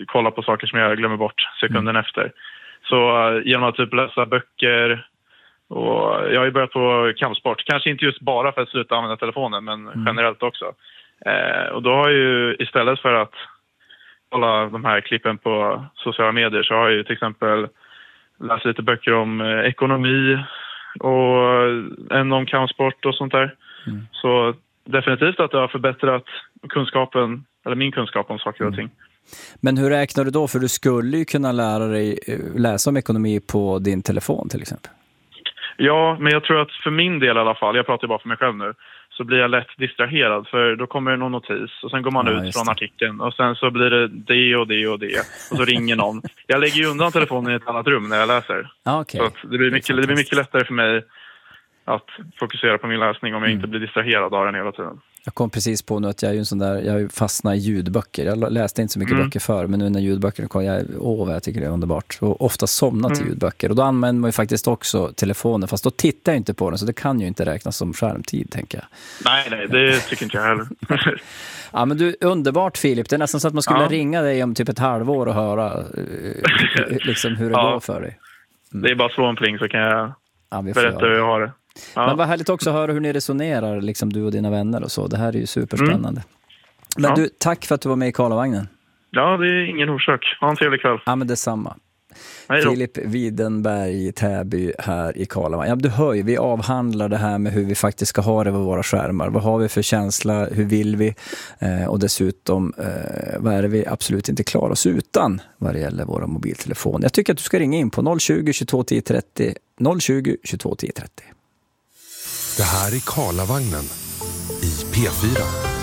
kolla på saker som jag glömmer bort sekunden efter. Så genom att typ läsa böcker, och jag har ju börjat på kampsport. Kanske inte just bara för att sluta använda telefonen, men generellt också. Och då har jag ju istället för att kolla de här klippen på sociala medier, så har jag ju till exempel läst lite böcker om ekonomi och en om kampsport och sånt där. Så definitivt att det har förbättrat kunskapen, eller min kunskap om saker och ting. Men hur räknar du då? För du skulle ju kunna lära dig läsa om ekonomi på din telefon till exempel. Ja, men jag tror att för min del i alla fall, jag pratar ju bara för mig själv nu, så blir jag lätt distraherad, för då kommer det någon notis och sen går man ut från artikeln och sen så blir det och det och det och så ringer någon. Jag lägger ju undan telefonen i ett annat rum när jag läser. Okay. Så att det blir mycket lättare för mig att fokusera på min läsning om jag inte blir distraherad av den hela tiden. Jag kom precis på nu att jag är ju en sån där, jag fastnar i ljudböcker. Jag läste inte så mycket böcker förr, men nu när ljudböckerna kom, jag tycker det är underbart. Och ofta somnat till ljudböcker. Och då använder man ju faktiskt också telefonen, fast då tittar jag inte på den, så det kan ju inte räknas som skärmtid, tänker jag. Nej, det tycker inte jag heller. Ja, men du, underbart Filip. Det är nästan så att man skulle ringa dig om typ ett halvår och höra liksom hur det går för dig. Det är bara slå en pling så kan jag berätta hur jag har det. Ja. Men vad härligt också att höra hur ni resonerar, liksom du och dina vänner och så. Det här är ju superspännande. Men du, tack för att du var med i Karlavagnen. Ja, det är ingen orsak. Ha en trevlig kväll. Ja, men detsamma. Filip Widenberg, Täby här i Karlavagnen. Ja, du hör ju, vi avhandlar det här med hur vi faktiskt ska ha det med våra skärmar. Vad har vi för känsla? Hur vill vi? Och dessutom, vad är det vi absolut inte klarar oss utan vad det gäller våra mobiltelefoner? Jag tycker att du ska ringa in på 020 22 10 30. 020 22 10 30. Det här är Karlavagnen i P4.